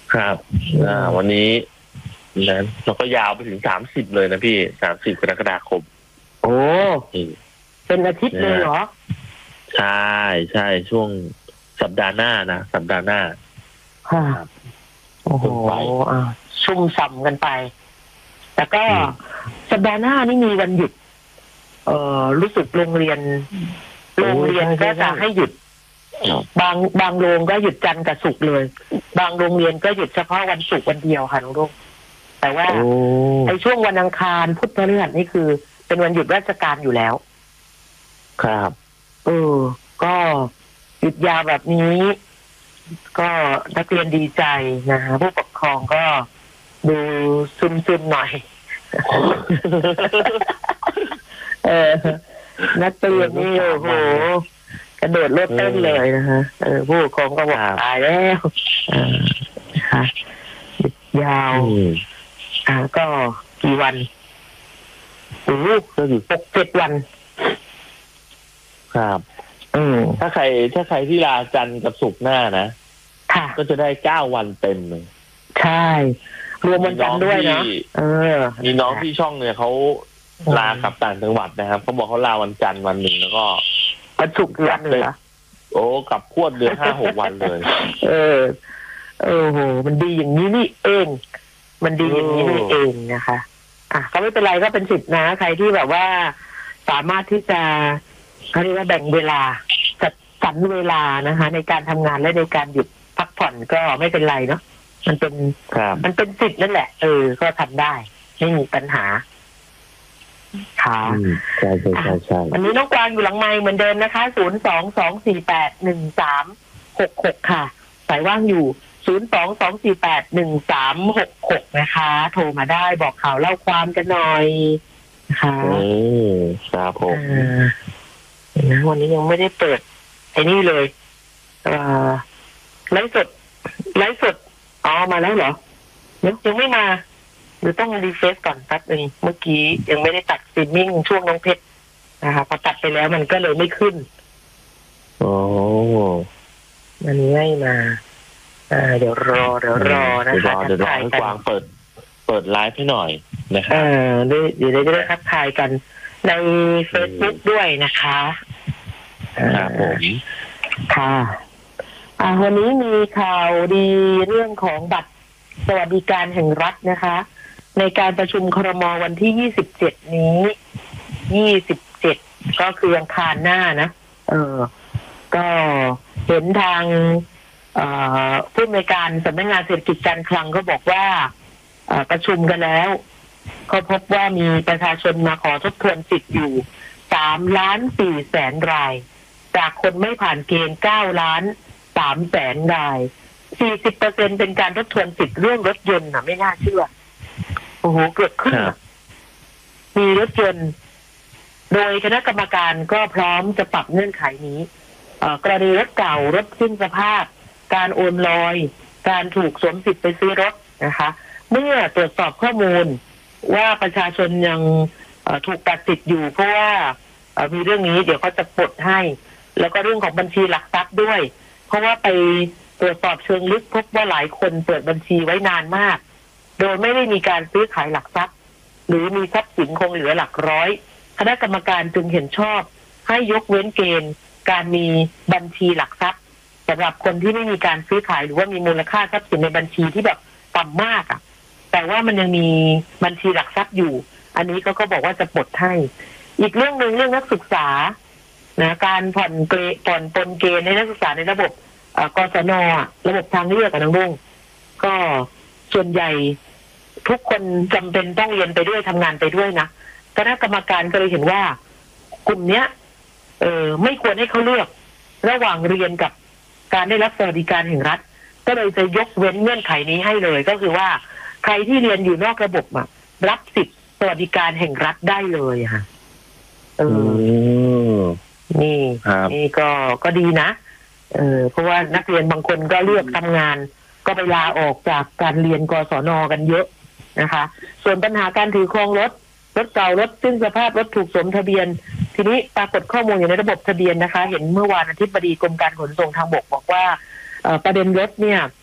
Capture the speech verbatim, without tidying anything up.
ครับอ่าวันนี้นั้นเราก็ยาวไปถึงสามสิบเลยนะพี่สามสิบกรกฎาคมโอ้เป็นอาทิตย์เลยเหรอใช่ใช่ช่วงสัปดาห์หน้านะสัปดาห์หน้าครับโอ้โหอ่าชุ่มฉ่ำกันไปแต่ก็สัปดาห์หน้านี่มีวันหยุดเอ่อรู้สึกโรงเรียนโรงเรียนก็จะให้หยุดบางบางโรงก็หยุดจันทร์กับศุกร์เลยบางโรงเรียนก็หยุดเฉพาะวันศุกร์วันเดียวค่ะน้องรุ่งแต่ว่าไอ้ช่วงวันอังคารพุธพฤหัสนี่คือเป็นวันหยุดราชการอยู่แล้วครับเออก็หยุดยาวแบบนี้ก็นักเรียนดีใจนะฮะผู้ปกครองก็ดูซึมๆหน่อยเออนักเรียนนี่โอ้โหกระโดดโลดเต้นเลยนะฮะเออผู้ปกครองก็บอกตายแล้วค่ะยาวอ่าก็กี่วันโอ้ก็อยู่หกเจ็ดวันครับอืมถ้าใครถ้าใครที่ลาจันทร์กับศุกร์หน้านะค่ะก็จะได้เก้าวันเต็มเลยใช่รวมวันจันทร์ด้วยนะเออมีน้องที่ช่องเนี่ยเขาลากลับต่างจังหวัดนะครับเขาบอกเขาลาวันจันทร์วันหนึ่งแล้วก็วันศุกร์วันเลยโอ้กลับพวดเดือนห้าหกวันเลยเออเออโหมันดีอย่างนี้นี่เองมันดีอย่างนี้นี่เองนะคะอ่ะก็ไม่เป็นไรก็เป็นสิทธินะใครที่แบบว่าสามารถที่จะเขาเรียกว่าแบ่งเวลาจัดสรรเวลานะคะในการทำงานและในการหยุดพักผ่อนก็ไม่เป็นไรเนาะมันเป็นมันเป็นสิทธิ์นั่นแหละเออก็ทำได้ไม่มีปัญหาค่ะใช่ใช่ใช่ใช่วันนี้น้องกวางอยู่หลังไมค์เหมือนเดิมนะคะศูนย์สองสองสี่แปดหนึ่งสามหกหกค่ะสายว่างอยู่ศูนย์สองสองสี่แปดหนึ่งสามหกหกนะคะโทรมาได้บอกข่าวเล่าความกันหน่อยนะคะครับผมนะวันนี้ยังไม่ได้เปิดไอ้นี่เลยไลฟ์สดไลฟ์สดอ๋อมาแล้วเหรอยังยังไม่มาหรือต้องรีเฟรชก่อนแป๊บนึงเมื่อกี้ยังไม่ได้ตัดสตรีมมิ่งช่วงน้องเพชรนะคะพอตัดไปแล้วมันก็เลยไม่ขึ้นโอ้มันไม่มาอ่าเดี๋ยวรอเดี๋ยวรอนะคะเดี๋ยวรอให้กวางเปิดเปิดไลฟ์ให้หน่อยนะครับอ่าเดี๋ยวจะได้ทักทายกันในเฟซบุ๊กด้วยนะคะครับผมค่ะอ่าวันนี้มีข่าวดีเรื่องของบัตรสวัสดิการแห่งรัฐนะคะในการประชุมครม.วันที่ยี่สิบเจ็ดนี้ยี่สิบเจ็ดก็คืออังคารหน้านะเออก็เห็นทางผู้อำนวยการสำนักงานเศรษฐกิจการคลังก็บอกว่าประชุมกันแล้วก็พบว่ามีประชาชนมาขอทบทวนสิทธิ์อยู่สามล้านสี่แสนรายจากคนไม่ผ่านเกณฑ์เก้าล้านสามแสนราย สี่สิบเปอร์เซ็นต์ เป็นการทบทวนสิทธิ์เรื่องรถยนต์น่ะไม่น่าเชื่อโอ้โหเกิดขึ้นมีรถยนต์โดยคณะกรรมการก็พร้อมจะปรับเงื่อนไขนี้กรณีรถเก่ารถสิ้นสภาพการโอนลอยการถูกสวมสิทธิ์ไปซื้อรถนะคะเมื่อตรวจสอบข้อมูลว่าประชาชนยังถูกตัดสิทธิ์อยู่เพราะว่ามีเรื่องนี้เดี๋ยวเขาจะปลดให้แล้วก็เรื่องของบัญชีหลักทรัพย์ด้วยเพราะว่าไปตรวจสอบเชิงลึกพบว่าหลายคนเปิดบัญชีไว้นานมากโดยไม่ได้มีการซื้อขายหลักทรัพย์หรือมีทรัพย์สินคงเหลือหลักร้อยคณะกรรมการจึงเห็นชอบให้ยกเว้นเกณฑ์การมีบัญชีหลักทรัพย์สำหรับคนที่ไม่มีการซื้อขายหรือว่ามีมูลค่าทรัพย์สินในบัญชีที่แบบต่ำมากอ่ะแต่ว่ามันยังมีบัญชีหลักทรัพย์อยู่อันนี้เขาก็บอกว่าจะปลดให้อีกเรื่องนึงเรื่องนักศึกษานะการผ่อนเกณฑ์ผ่อนปลนเกณฑ์ให้นักศึกษาในระบบกศน.ระบบทางเลือกกับน้องบุ้งก็ส่วนใหญ่ทุกคนจำเป็นต้องเรียนไปด้วยทำงานไปด้วยนะคณะกรรมการก็เลยเห็นว่ากลุ่มเนี้ยเออไม่ควรให้เขาเลือกระหว่างเรียนกับการได้รับสวัสดิการแห่งรัฐก็เลยจะยกเว้นเงื่อนไขนี้ให้เลยก็คือว่าใครที่เรียนอยู่นอกระบบอ่ะรับสิทธิสวัสดิการแห่งรัฐได้เลยค่ะเออนี่นี่ก็ก็ดีนะเออเพราะว่านักเรียนบางคนก็เลือกทำงานก็ไปลาออกจากการเรียนกศน.กันเยอะนะคะส่วนปัญหาการถือครองรถรถเก่ารถสิ้นสภาพรถถูกสวมทะเบียนทีนี้ปรากฏข้อมูลอยู่ในระบบทะเบียนนะคะเห็นเมื่อวานอธิบดีกรมการขนส่งทางบกบอกว่าประเด็นรถเนี่ย